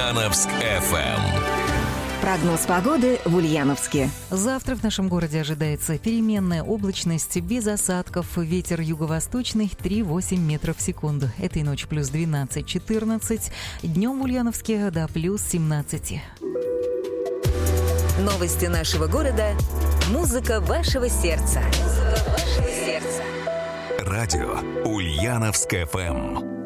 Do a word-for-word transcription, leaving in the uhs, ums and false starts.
Ульяновск эф эм. Прогноз погоды в Ульяновске. Завтра в нашем городе ожидается переменная облачность без осадков. Ветер юго-восточный три-восемь метров в секунду. Этой ночью плюс двенадцать-четырнадцать. Днем в Ульяновске до плюс семнадцать. Новости нашего города. Музыка вашего сердца. Музыка вашего сердца. Радио Ульяновск эф эм.